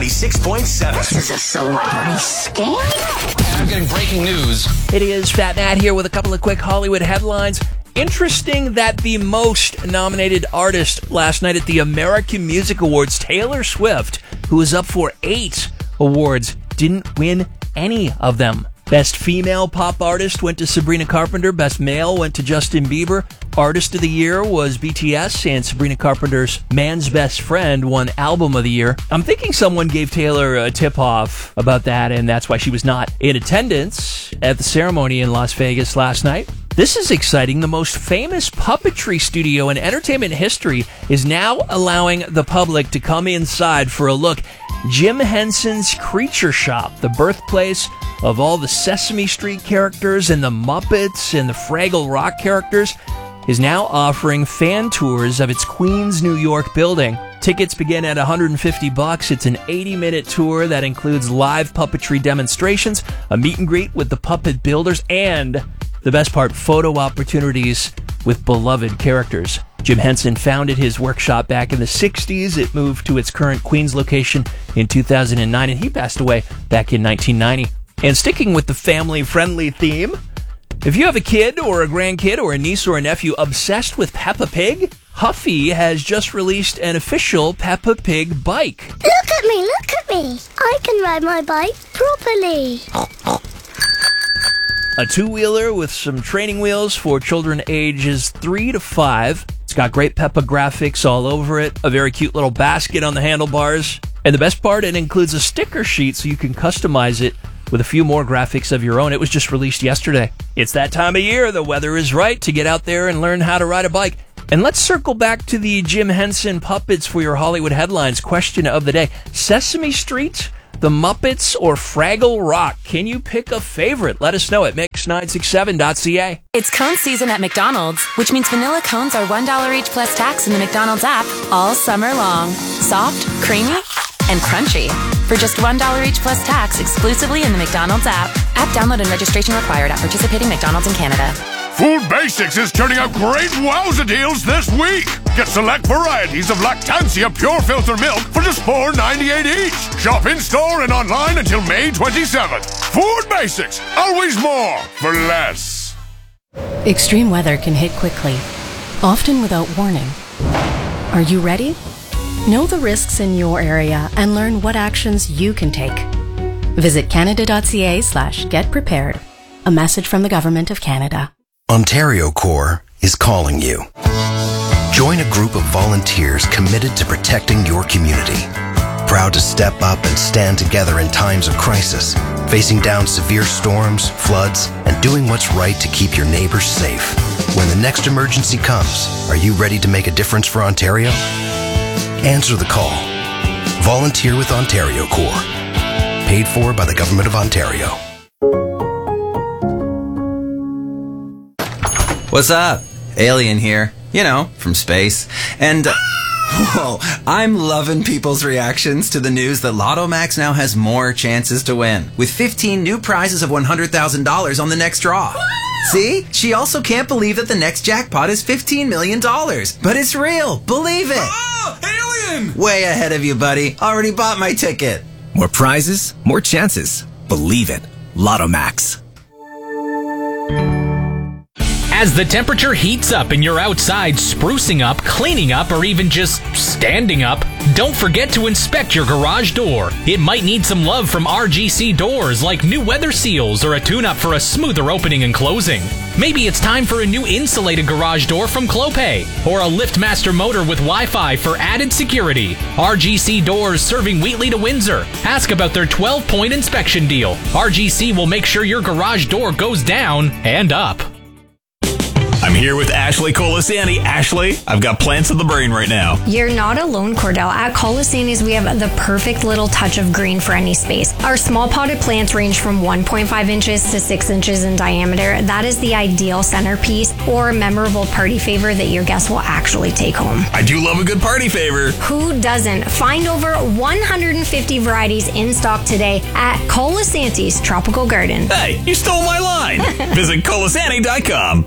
96.7. This is a celebrity scam. I'm getting breaking news. It is Fat Nat here with a couple of quick Hollywood headlines. Interesting that the most nominated artist last night at the American Music Awards, Taylor Swift, who was up for 8 awards, didn't win any of them. Best female pop artist went to Sabrina Carpenter. Best male went to Justin Bieber. Artist of the Year was BTS, and Sabrina Carpenter's Man's Best Friend won Album of the Year. I'm thinking someone gave Taylor a tip-off about that, and that's why she was not in attendance at the ceremony in Las Vegas last night. This is exciting. The most famous puppetry studio in entertainment history is now allowing the public to come inside for a look. Jim Henson's Creature Shop, the birthplace of all the Sesame Street characters and the Muppets and the Fraggle Rock characters, is now offering fan tours of its Queens, New York building. Tickets begin at $150. It's an 80-minute tour that includes live puppetry demonstrations, a meet and greet with the puppet builders, and the best part, photo opportunities with beloved characters. Jim Henson founded his workshop back in the 60s. It moved to its current Queens location in 2009, and he passed away back in 1990. And sticking with the family-friendly theme, if you have a kid or a grandkid or a niece or a nephew obsessed with Peppa Pig, Huffy has just released an official Peppa Pig bike. Look at me, look at me. I can ride my bike properly. A two-wheeler with some training wheels for children ages 3 to 5. It's got great Peppa graphics all over it, a very cute little basket on the handlebars. And the best part, it includes a sticker sheet so you can customize it with a few more graphics of your own. It was just released yesterday. It's that time of year. The weather is right to get out there and learn how to ride a bike. And let's circle back to the Jim Henson puppets for your Hollywood headlines. Question of the day. Sesame Street, the Muppets, or Fraggle Rock? Can you pick a favorite? Let us know at mix967.ca. It's cone season at McDonald's, which means vanilla cones are $1 each plus tax in the McDonald's app all summer long. Soft, creamy, and crunchy. For just $1 each plus tax exclusively in the McDonald's app. App download and registration required at participating McDonald's in Canada. Food Basics is turning out great wowza deals this week. Get select varieties of Lactancia Pure Filter Milk for just $4.98 each. Shop in-store and online until May 27th. Food Basics, always more for less. Extreme weather can hit quickly, often without warning. Are you ready? Know the risks in your area and learn what actions you can take. Visit canada.ca/getprepared. A message from the Government of Canada. Ontario Corps is calling you. Join a group of volunteers committed to protecting your community. Proud to step up and stand together in times of crisis, facing down severe storms, floods, and doing what's right to keep your neighbors safe. When the next emergency comes, are you ready to make a difference for Ontario? Answer the call. Volunteer with Ontario Corps. Paid for by the Government of Ontario. What's up? Alien here. You know, from space. And, whoa, I'm loving people's reactions to the news that Lotto Max now has more chances to win, with 15 new prizes of $100,000 on the next draw. See? She also can't believe that the next jackpot is $15 million. But it's real. Believe it. Oh, alien! Way ahead of you, buddy. Already bought my ticket. More prizes, more chances. Believe it. Lotto Max. As the temperature heats up and you're outside sprucing up, cleaning up, or even just standing up, don't forget to inspect your garage door. It might need some love from RGC Doors, like new weather seals or a tune-up for a smoother opening and closing. Maybe it's time for a new insulated garage door from Clopay, or a LiftMaster motor with Wi-Fi for added security. RGC Doors, serving Wheatley to Windsor. Ask about their 12-point inspection deal. RGC will make sure your garage door goes down and up. I'm here with Ashley Colasani. Ashley, I've got plants in the brain right now. You're not alone, Cordell. At Colasani's, we have the perfect little touch of green for any space. Our small potted plants range from 1.5 inches to 6 inches in diameter. That is the ideal centerpiece or memorable party favor that your guests will actually take home. I do love a good party favor. Who doesn't? Find over 150 varieties in stock today at Colasanti's Tropical Garden. Hey, you stole my line. Visit Colasani.com.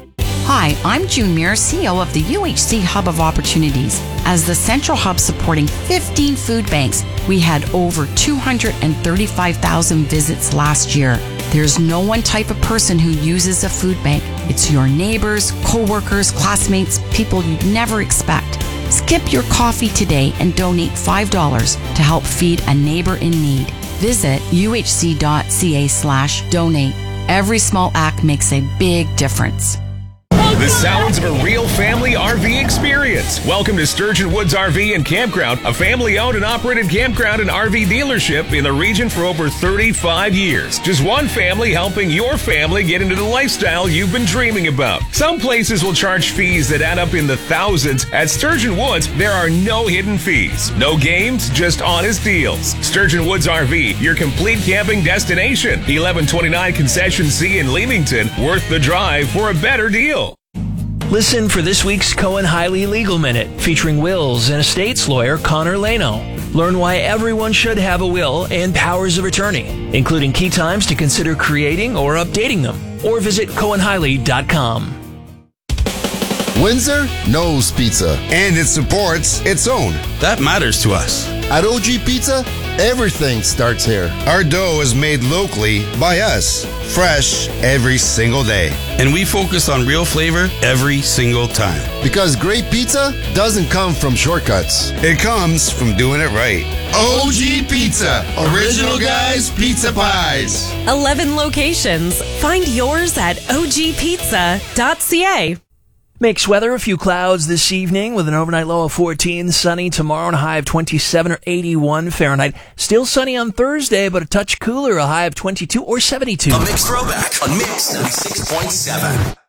Hi, I'm June Muir, CEO of the UHC Hub of Opportunities. As the central hub supporting 15 food banks, we had over 235,000 visits last year. There's no one type of person who uses a food bank. It's your neighbors, co-workers, classmates, people you'd never expect. Skip your coffee today and donate $5 to help feed a neighbor in need. Visit uhc.ca/donate. Every small act makes a big difference. The sounds of a real family RV experience. Welcome to Sturgeon Woods RV and Campground, a family-owned and operated campground and RV dealership in the region for over 35 years. Just one family helping your family get into the lifestyle you've been dreaming about. Some places will charge fees that add up in the thousands. At Sturgeon Woods, there are no hidden fees. No games, just honest deals. Sturgeon Woods RV, your complete camping destination. 1129 Concession C in Leamington. Worth the drive for a better deal. Listen for this week's Cohen Hiley Legal Minute, featuring wills and estates lawyer Connor Lano. Learn why everyone should have a will and powers of attorney, including key times to consider creating or updating them. Or visit CohenHiley.com. Windsor knows pizza. And it supports its own. That matters to us. At OG Pizza, everything starts here. Our dough is made locally by us, fresh every single day. And we focus on real flavor every single time. Because great pizza doesn't come from shortcuts. It comes from doing it right. OG Pizza, original guys, pizza pies. 11 locations. Find yours at ogpizza.ca. Mixed weather, a few clouds this evening with an overnight low of 14. Sunny tomorrow and a high of 27 or 81 Fahrenheit. Still sunny on Thursday, but a touch cooler, a high of 22 or 72. A mixed throwback on Mix 96.7.